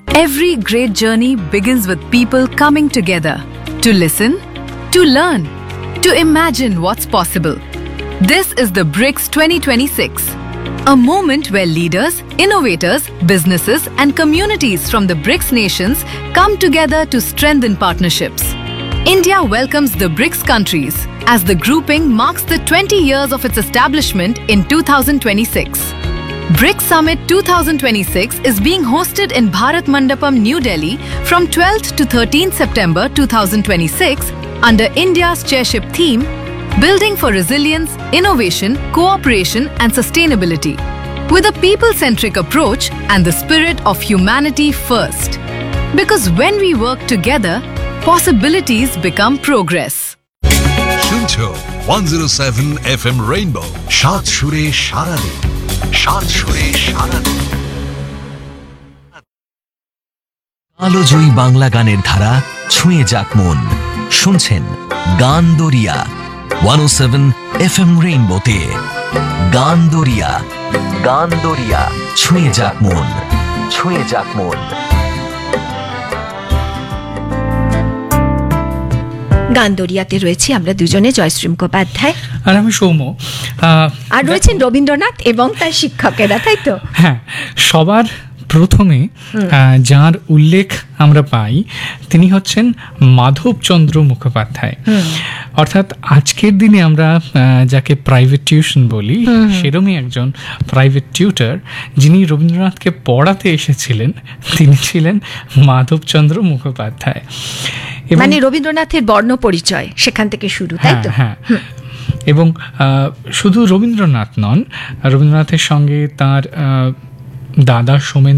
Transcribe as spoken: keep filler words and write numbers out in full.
Every great journey begins with people coming together to listen, to learn, to imagine what's possible. This is the BRICS twenty twenty-six, a moment where leaders, innovators, businesses and communities from the BRICS nations come together to strengthen partnerships. India welcomes the BRICS countries as the grouping marks the twenty years of its establishment in two thousand twenty-six. BRICS Summit twenty twenty-six is being hosted in Bharat Mandapam, New Delhi from twelfth to thirteenth September two thousand twenty-six under India's chairship theme, Building for Resilience, Innovation, Cooperation and Sustainability, with a people-centric approach and the spirit of humanity first. Because when we work together, possibilities become progress. শুনছো one oh seven F M rainbow, সাত সুরে সারা দিন, সাত সুরে সারা দিন। আলোজয়ী বাংলা গানের ধারা ছুঁয়ে যাক মন। শুনছেন গান দরিয়া one oh seven F M রেইনবোতে। গান দরিয়া, গান দরিয়া, ছুঁয়ে যাক মন, ছুঁয়ে যাক মন। গান দরিয়াতে রয়েছি আমরা দুজনে, জয়শ্রী মুখোপাধ্যায় আর আমি সৌম্য। আর রয়েছেন রবীন্দ্রনাথ এবং তার শিক্ষকেরা, তাই তো? হ্যাঁ, সবার প্রথমে যার উল্লেখ আমরা পাই তিনি হচ্ছেন মাধবচন্দ্র মুখোপাধ্যায়। অর্থাৎ আজকের দিনে আমরা যাকে প্রাইভেট টিউশন বলি, সেরকমই একজন প্রাইভেট টিউটর যিনি রবীন্দ্রনাথকে পড়াতে এসেছিলেন, তিনি ছিলেন মাধবচন্দ্র মুখোপাধ্যায়। মানে রবীন্দ্রনাথের বর্ণ পরিচয় সেখান থেকে শুরু, তাই তো? হ্যাঁ, এবং শুধু রবীন্দ্রনাথ নন, রবীন্দ্রনাথের সঙ্গে তার দাদা সোমেন